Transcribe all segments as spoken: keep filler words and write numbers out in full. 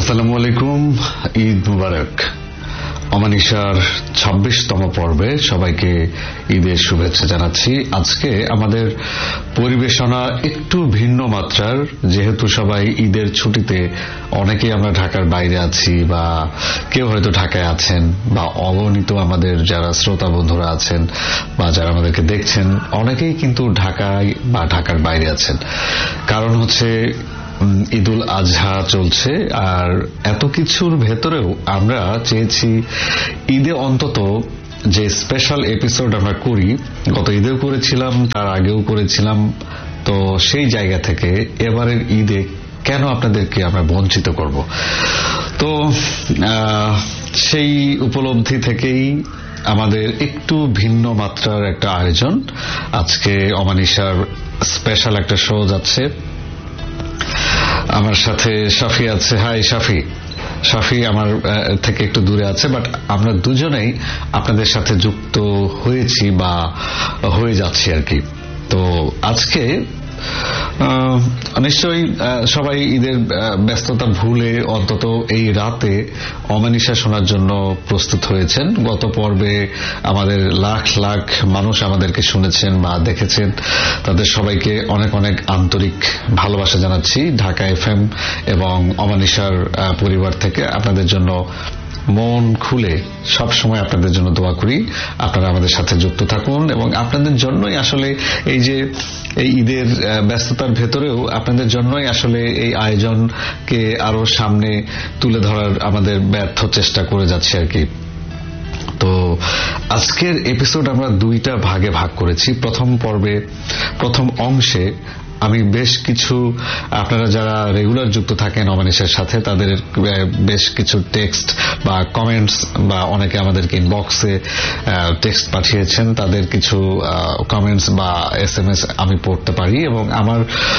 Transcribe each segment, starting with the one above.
আসসালামু আলাইকুম, ঈদ মুবারক। অমানিশার ছাব্বিশতম পর্বে সবাইকে ঈদের শুভেচ্ছা জানাচ্ছি। আজকে আমাদের পরিবেশনা একটু ভিন্ন মাত্রার, যেহেতু সবাই ঈদের ছুটিতে, অনেকেই আমরা ঢাকার বাইরে আছি বা কেউ হয়তো ঢাকায় আছেন, বা অগণিত আমাদের যারা শ্রোতা বন্ধুরা আছেন বা যারা আমাদেরকে দেখছেন, অনেকেই কিন্তু ঢাকায় বা ঢাকার বাইরে আছেন। কারণ হচ্ছে ঈদুল আজহা চলছে, আর এত কিছুর ভেতরেও আমরা চেয়েছি ঈদে অন্তত যে স্পেশাল এপিসোড আমরা করি, গত ঈদেও করেছিলাম, তার আগেও করেছিলাম, তো সেই জায়গা থেকে এবারের ঈদে কেন আপনাদেরকে আমরা বঞ্চিত করব। তো সেই উপলব্ধি থেকেই আমাদের একটু ভিন্ন মাত্রার একটা আয়োজন। আজকে অমানিশার স্পেশাল একটা শো যাচ্ছে। আমার সাথে শাফি আছে। হাই শাফি। শাফি আমার থেকে একটু দূরে আছে, বাট আমরা দুজনেই আপনাদের সাথে যুক্ত হয়েছি বা হয়ে যাচ্ছি আর কি। তো আজকে নিশ্চয়ই সবাই ঈদের ব্যস্ততা ভুলে অন্তত এই রাতে অমানিশা শোনার জন্য প্রস্তুত হয়েছেন। গত পর্বে আমাদের লাখ লাখ মানুষ আমাদেরকে শুনেছেন বা দেখেছেন, তাদের সবাইকে অনেক অনেক আন্তরিক ভালোবাসা জানাচ্ছি ঢাকা এফএম এবং অমানিশার পরিবার থেকে। আপনাদের জন্য মন খুলে সব সময় আপনাদের জন্য দোয়া করি। আপনারা আমাদের সাথে যুক্ত থাকুন এবং আপনাদের জন্যই আসলে এই যে এই ঈদের ব্যস্ততার ভেতরেও আপনাদের জন্যই আসলে এই আয়োজনকে আরো সামনে তুলে ধরার আমাদের ব্যর্থ চেষ্টা করে যাচ্ছে আর কি। তো আজকের এপিসোড আমরা দুইটা ভাগে ভাগ করেছি। প্রথম পর্বে, প্রথম অংশে আমি বেশ কিছু, আপনারা যারা রেগুলার যুক্ত থাকেন অমানিশার সাথে, তাদের বেশ কিছু টেক্সট বা কমেন্টস, বা অনেকে আমাদেরকে ইনবক্সে টেক্সট পাঠিয়েছেন, তাদের কিছু কমেন্টস বা এস এম এস আমি পড়তে পারি। এবং আমার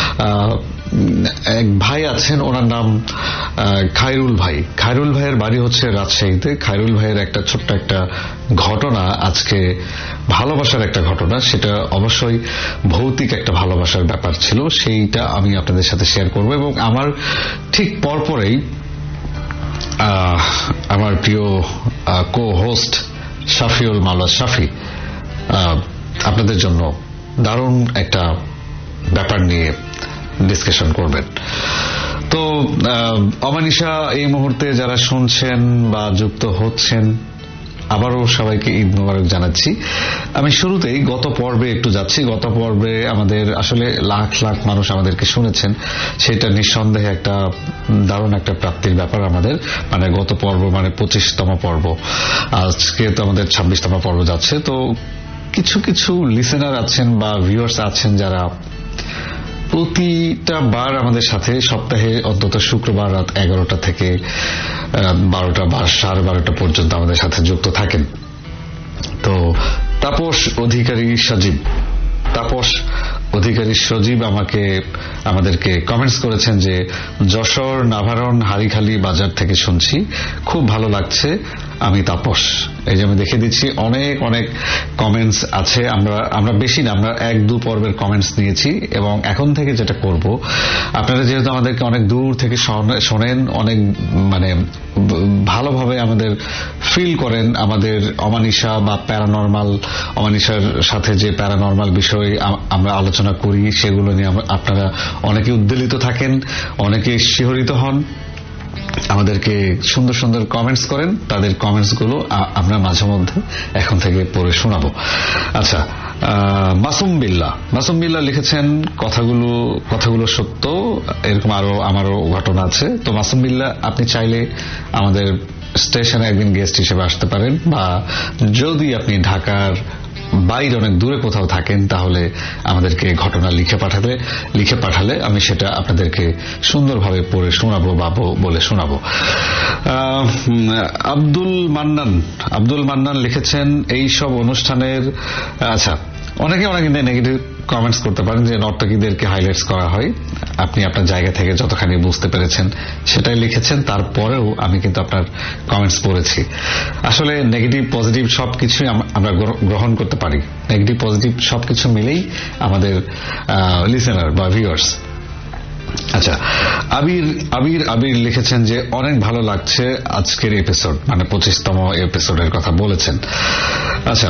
এক ভাই আছেন, ওনার নাম খায়রুল ভাই। খায়রুল ভাইয়ের বাড়ি হচ্ছে রাজশাহীতে। খায়রুল ভাইয়ের একটা ছোট্ট একটা ঘটনা, আজকে ভালোবাসার একটা ঘটনা, সেটা অবশ্যই ভৌতিক একটা ভালোবাসার ব্যাপার ছিল, সেইটা আমি আপনাদের সাথে শেয়ার করব। এবং আমার ঠিক পরপরেই আমার প্রিয় কো হোস্ট শাফিউল মাওলা শাফি আপনাদের জন্য দারুণ একটা ব্যাপার নিয়ে ডিসকাশন করবেন। তো অমানিশা এই মুহূর্তে যারা শুনছেন বা যুক্ত হচ্ছেন, আবারও সবাইকে ঈদ মোবারক জানাচ্ছি। আমি শুরুতেই গত পর্বে একটু যাচ্ছি। গত পর্বে আমাদের আসলে লাখ লাখ মানুষ আমাদেরকে শুনেছেন, সেটা নিঃসন্দেহে একটা দারুণ একটা প্রাপ্তির ব্যাপার আমাদের। মানে গত পর্ব মানে পঁচিশতম পর্ব, আজকে তো আমাদের ছাব্বিশতম পর্ব যাচ্ছে। তো কিছু কিছু লিসেনার আছেন বা ভিউয়ার্স আছেন যারা প্রতিটা বার আমাদের সাথে সপ্তাহে অন্তত শুক্রবার রাত এগারোটা থেকে বারোটা বা সাড়ে বারোটা পর্যন্ত আমাদের সাথে যুক্ত থাকেন। তো তাপস অধিকারী সজীব তাপস অধিকারী সজীব আমাকে আমাদেরকে কমেন্টস করেছেন যে যশোর নাভারণ হারিখালি বাজার থেকে শুনছি, খুব ভালো লাগছে, আমি তাপস। এই যে আমি দেখে দিচ্ছি অনেক অনেক কমেন্টস আছে। আমরা আমরা বেশি না, আমরা এক দু পর্বের কমেন্টস নিয়েছি। এবং এখন থেকে যেটা করব, আপনারা যেহেতু আমাদেরকে অনেক দূর থেকে শোনেন, অনেক মানে ভালোভাবে আমাদের ফিল করেন, আমাদের অমানিশা বা প্যারানর্মাল, অমানিশার সাথে যে প্যারানর্মাল বিষয় আমরা আলোচনা করি, সেগুলো নিয়ে আপনারা অনেকে উদ্বেলিত থাকেন, অনেকে শিহরিত হন, আমাদেরকে সুন্দর সুন্দর কমেন্টস করেন। তাদের কমেন্টস গুলো আমরা মাঝে মধ্যে এখন থেকে পড়ে শোনাবো। আচ্ছা, মাসুম বিল্লাহ মাসুম বিল্লাহ লিখেছেন, কথাগুলো কথাগুলো সত্য, এরকম আরো আমারও ঘটনা আছে। তো মাসুম বিল্লাহ, আপনি চাইলে আমাদের স্টেশনে একদিন গেস্ট হিসেবে আসতে পারেন, বা যদি আপনি ঢাকার বাইরে অনেক দূরে কোথাও থাকেন, তাহলে আমাদেরকে ঘটনা লিখে পাঠালে লিখে পাঠালে আমি সেটা আপনাদেরকে সুন্দরভাবে পড়ে শোনাবো বা বলে শোনাবো। আব্দুল মান্নান আব্দুল মান্নান লিখেছেন, এই সব অনুষ্ঠানের, আচ্ছা, অনেকে অনেক নেগেটিভ কমেন্টস করতে পারেন যে নর্তকীদেরকে হাইলাইটস করা হয়। আপনি আপনার জায়গা থেকে যতখানি বুঝতে পেরেছেন সেটাই লিখেছেন। তারপরেও আমি কিন্তু আপনার কমেন্টস পড়েছি। আসলে নেগেটিভ পজিটিভ সবকিছুই আমরা গ্রহণ করতে পারি। নেগেটিভ পজিটিভ সবকিছু মিলেই আমাদের লিসেনার বা ভিউয়ার্স। আচ্ছা, আবির আবির আবির লিখেছেন যে অনেক ভালো লাগছে আজকের এপিসোড, মানে পঁচিশতম এপিসোডের কথা বলেছেন। আচ্ছা,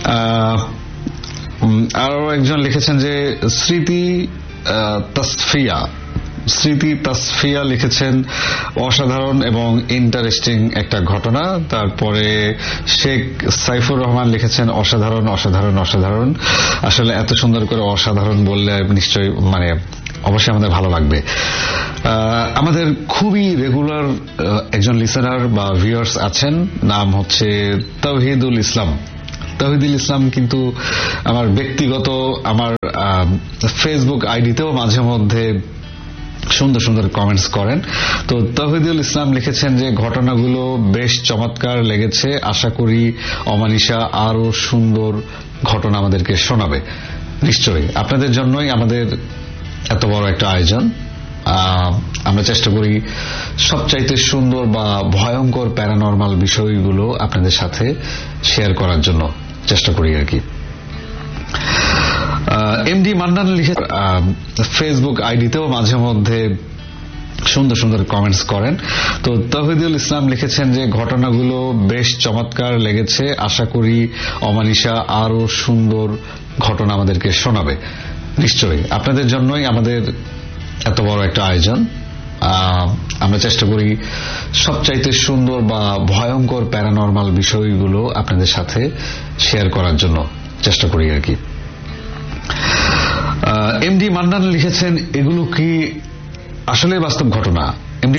আরো একজন লিখেছেন যে স্মৃতি তাসফিয়া স্মৃতি তাসফিয়া লিখেছেন অসাধারণ এবং ইন্টারেস্টিং একটা ঘটনা। তারপরে শেখ সাইফুর রহমান লিখেছেন অসাধারণ অসাধারণ অসাধারণ। আসলে এত সুন্দর করে অসাধারণ বললে নিশ্চয়ই মানে অবশ্যই আমাদের ভালো লাগবে। আমাদের খুবই রেগুলার একজন লিসেনার বা ভিউয়ার্স আছেন, নাম হচ্ছে তাওহিদুল ইসলাম। তাওহিদুল ইসলাম কিন্তু আমার ব্যক্তিগত আমার ফেসবুক আইডিতেও মাঝে মধ্যে সুন্দর সুন্দর কমেন্টস করেন। তো তাওহিদুল ইসলাম লিখেছেন যে ঘটনাগুলো বেশ চমৎকার লেগেছে, আশা করি অমানিশা আরো সুন্দর ঘটনা আমাদেরকে শোনাবে। নিশ্চয়ই আপনাদের জন্যই আমাদের এত বড় একটা আয়োজন। আমরা চেষ্টা করি সবচাইতে সুন্দর বা ভয়ঙ্কর প্যারানরমাল বিষয়গুলো আপনাদের সাথে শেয়ার করার জন্য চেষ্টা করি আর কি। এমডি মান্নান লিখে ফেসবুক আইডিতেও মাঝে মধ্যে সুন্দর সুন্দর কমেন্টস করেন। তো তাওহিদুল ইসলাম লিখেছেন যে ঘটনাগুলো বেশ চমৎকার লেগেছে, আশা করি অমানিশা আরো সুন্দর ঘটনা আমাদেরকে শোনাবে। নিশ্চয়ই আপনাদের জন্যই আমাদের এত বড় একটা আয়োজন। আমরা চেষ্টা করি সবচাইতে সুন্দর বা ভয়ঙ্কর প্যারানরমাল বিষয়গুলো আপনাদের সাথে শেয়ার করার জন্য চেষ্টা করি আর কি। এমডি মান্নান লিখেছেন এগুলো কি আসলে বাস্তব ঘটনা?